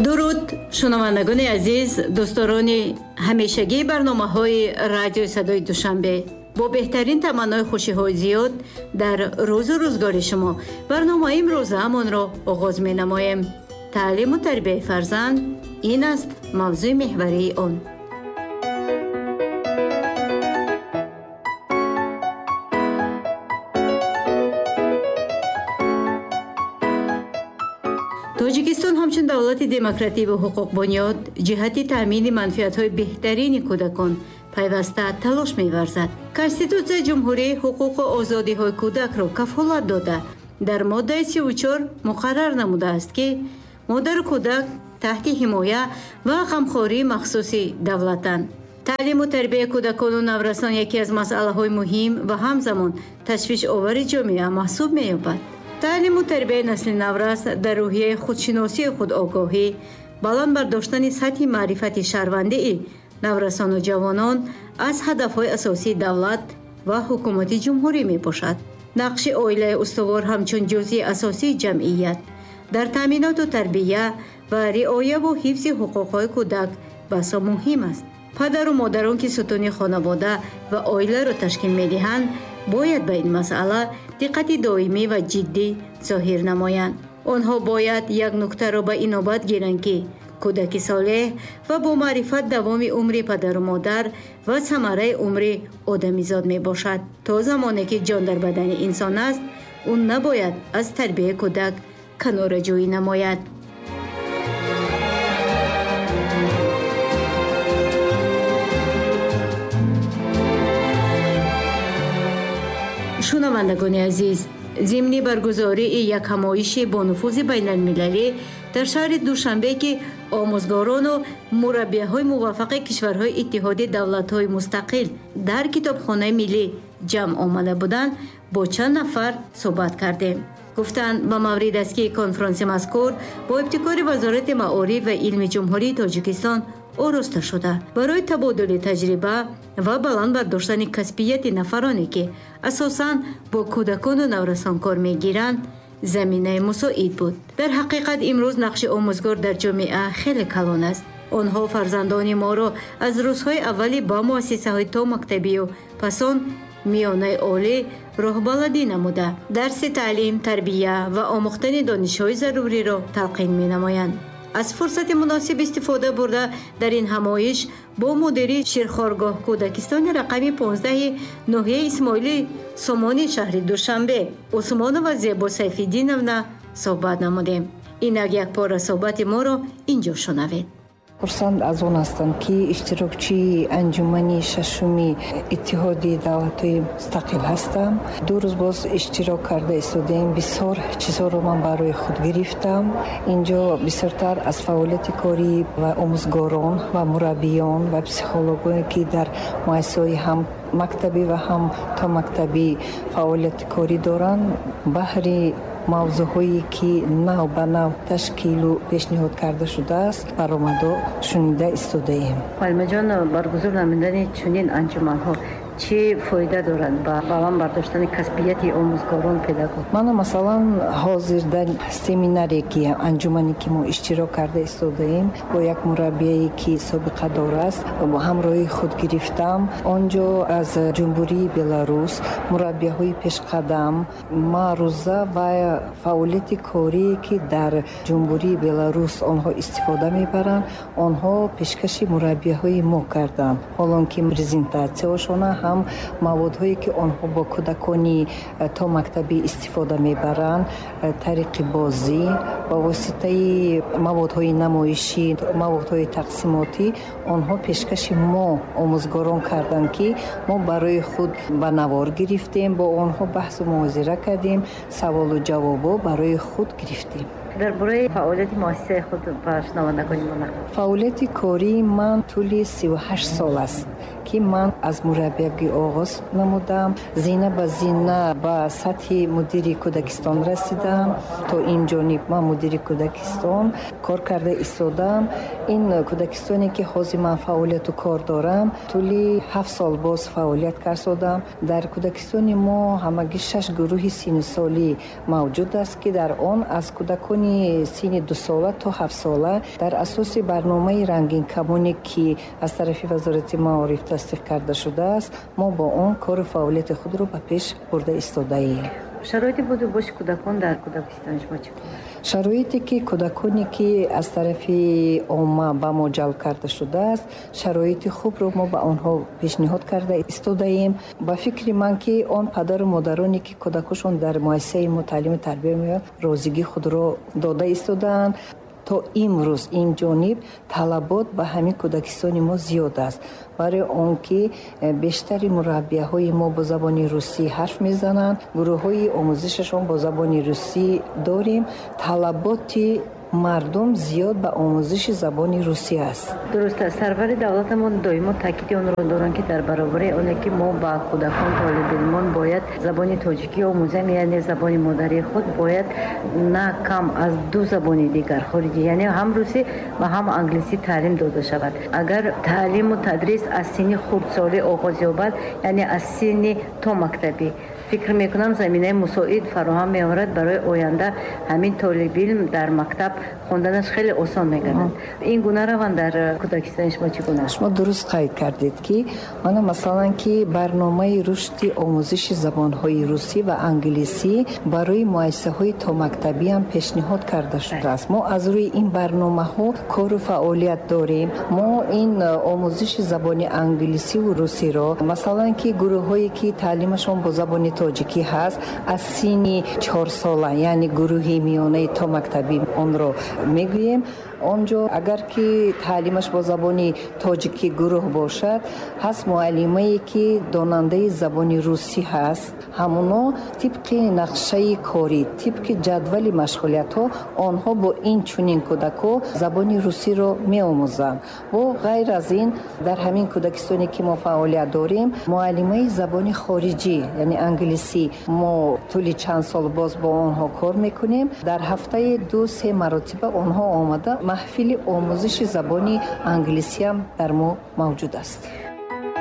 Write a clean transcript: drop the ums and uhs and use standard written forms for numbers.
дуруд шунавандагони азиз, дӯстдорони ҳамешагии барномаҳои радиои садои душанбе. бо беҳтарин таманнои хушиҳои зиёд дар рӯзу рӯзгори шумо барномаи имрӯзаамонро оғоз менамоем. таълиму тарбияи фарзанд ин аст мавзӯи меҳварии он. тоҷикистон ҳамчун давлати демокративу ҳуқуқбунёд ҷиҳати таъмини манфиатҳои беҳтарини кӯдакон пайваста талош меварзад. Конститутсияи ҷумҳурии ҳуқуқу озодиҳои кӯдакро кафолат дода дар моддаи 34 муқаррар намудааст, ки модару кӯдак таҳти ҳимоя ва ғамхории махсуси давлатанд. таълиму тарбияи кӯдакону наврасон яке аз масъалаҳои муҳим ва ҳамзамон ташвишовари ҷомеа маҳсуб меёбад. таълиму тарбияи насли наврас дар рӯҳияи худшиносии худогоҳӣ, баланд бардоштани сатҳи маърифати шаҳрвандии наврасону ҷавонон аз ҳадафҳои асосии давлат ва ҳукумати ҷумҳурӣ мебошад. нақши оилаи устувор ҳамчун ҷузъи асосии ҷамъият дар таъминоту тарбия ва риояву ҳифзи ҳуқуқҳои кӯдак басо муҳим аст. падару модарон, ки сутуни хонавода ва оиларо ташкил медиҳанд, бояд ба ин масъала диққати доимӣ ва ҷиддӣ зоҳир намоянд. онҳо бояд як нуктаро ба инобат гиранд, ки кӯдаки солеҳ ва бо маърифат давоми умри падару модар ва самараи умри одамизод мебошад. то замоне ки ҷон дар бадани инсон аст, ӯ набояд аз тарбияи кӯдак канораҷӯӣ намояд. шунавандагони азиз, зимни баргузории як ҳамоиши бонуфузи байналмилалӣ дар шаҳри душанбе, ки омӯзгорону мураббияҳои муваффақи кишварҳои иттиҳоди давлатҳои мустақил дар китобхонаи миллӣ ҷамъ омада буданд, бо чанд нафар суҳбат кардем. гуфтанд ба маврид аст, ки конфронси мазкур бо ибтикори вазорати маориф ва илми ҷумҳурии тоҷикистон ороста шуда барои табодули таҷриба ва баланд бардоштани касбияти нафароне, ки асосан бо кӯдакону наврасон кор мегиранд, заминаи мусоид буд. дар ҳақиқат имрӯз нақши омӯзгор дар ҷомеа хеле калон аст. онҳо фарзандони моро аз рӯзҳои аввали ба муассисаҳои то мактабию пасон миёнаи олӣ роҳбаладӣ намуда дарси таълим, тарбия ва омӯхтани донишҳои заруриро талқин менамоянд. аз фурсати муносиб истифода бурда дар ин ҳамоиш бо мудири ширхоргоҳ кӯдакистони рақами 15-и ноҳияи исмоилӣ сомони шаҳри душанбе усмонова Зебо Сайфиддиновна суҳбат намудем. инак якпора суҳбати моро инҷо шунавед. хурсанд аз он ҳастам, ки иштирокчии анҷумани шашуми иттиҳоди давлатҳои мустақил ҳастам. ду рӯз боз иштирок карда истодаем. бисёр чизҳоро ман барои худ гирифтам. инҷо бисёртар аз фаъолияти корӣ ва омӯзгорон ва мураббиён ва психологоне, ки дар муассисаҳои ҳам мактабӣ ва ҳам то мактабӣ фаъолияти корӣ доранд, баҳри мавзӯъҳое, ки нав ба нав ташкилу пешниҳод карда шудааст, баромадо шунида истодаем. ҳалимаҷон, баргузор намудани чунин анҷуманҳо чӣ фоида дорад ба баланд бардоштани касбияти омӯзгорон, педагог? мана масалан ҳозир дар семинаре, ки анҷумане, ки мо иштирок карда истодаем, бо як мураббие, ки собиқадор аст, бо ҳамроҳи худ гирифтам. онҷо аз ҷумҳурии Беларус мураббияҳои пешқадам, маъруза ва фаъолияти корие, ки дар ҷумҳурии Беларус онҳо истифода мебаранд, онҳо пешкаши мураббияҳои мо карданд. ҳолон ки презентатсияошона ҳам маводҳое, ки онҳо бо кӯдакони то мактабӣ истифода мебаранд, тариқи бозӣ ба воситаи маводҳои намоишӣ, маводҳои тақсимотӣ, онҳо пешкаши мо омӯзгорон карданд, ки мо барои худ ба навор гирифтем, бо онҳо баҳсу мувозира кардем, саволу ҷавобо барои худ гирифтем. дар бораи фаъолияти муассисаи худ ба шунавандагони мо нақл. фаъолияти кории ман тӯли 38 сол аст. ки ман аз мураббиягӣ оғоз намудам, зина ба зина ба сатҳи мудири кӯдакистон расидам. То ин ҷониб ман мудири кӯдакистон кор карда истодам. ин кӯдакистоне ки ҳозир ман фаъолияту кор дорам, тӯли 7 сол боз фаъолият карсодам. дар кӯдакистони мо ҳамагӣ 6 гурӯҳи синни солӣ мавҷуд аст ки дар он аз кӯдакони синни 2 сола то 7 сола дар асоси барномаи рангинкамоне ки аз тарафи вазорати маориф тасдиқ карда шудааст, мо бо он кору фаъолияти худро ба пеш бурда истодаем. шароити буду боши кӯдакон дар кӯдакистони шумо чӣ? шароите ки кӯдаконе ки аз тарафи омма ба мо ҷалб карда шудааст, шароити хубро мо ба онҳо пешниҳод карда истодаем. ба фикри ман ки он падару модароне ки кӯдакошон дар муассисаи мо таълиму тарбия меоянд, розигӣ худро дода истодаанд. то имрӯз ин ҷониб талабот ба ҳамин кӯдакистони мо зиёд аст, барои он ки бештари мураббияҳои мо бо забони русӣ ҳарф мезананд. гурӯҳҳои омӯзишашон бо забони русӣ дорем. талаботи мардум зиёд ба омӯзиши забони русӣ аст. дуруст аст. сарвари давлатамон доимо таъкиди онро доранд ки дар баробари оне ки мо ба кӯдакон толибилмон бояд забони тоҷикӣ омӯзем, яъне забони модари худ бояд на кам аз 2 забони дигар хориҷӣ, яъне ҳам русӣ ва ҳам англисӣ таълим дода шавад. агар таълиму тадрис аз синни хурдсолӣ оғоз ёбад, яъне аз синни то мактабӣ, фикр мекунам заминаи мусоид фароҳам меорад барои оянда ҳамин толибилм дар мактаб хонданаш хеле осон мегардад. ин гуна раванд дар кӯдакистони шумо чӣ гуна? шумо дуруст қайд кардед ки мана масалан ки барномаи рушди омӯзиши забонҳои русӣ ва англисӣ барои муассисаҳои томактабӣ ҳам пешниҳод карда шудааст. мо аз рӯи ин барномаҳо кору фаъолият дорем. мо ин омӯзиши забони англисиву русиро масалан ки гурӯҳҳое ки таълимашон бо забони тоҷикӣ ҳаст, аз синни 4 сола, яъне гурӯҳи миёнаи томактабӣ онро мегӯем. онҷо агар ки таълимаш бо забони тоҷикӣ гурӯҳ бошад, ҳаст муаллимае ки донандаи забони русӣ ҳаст. ҳамуно тибқи нақшаи корӣ, тибқи ҷадвали машғулиятҳо, онҳо бо ин чунин кӯдако забони русиро меомӯзанд. бо ғайр аз ин дар ҳамин кӯдакистоне ки мо фаъолият дорем, муаллимаи забони хориҷӣ, яъне англисӣ, мо тӯли чанд сол боз бо онҳо кор мекунем. дар ҳафтаи 2-3 маротиба онҳо омада маҳфили омӯзиши забони англисиам дар мо мавҷуд аст.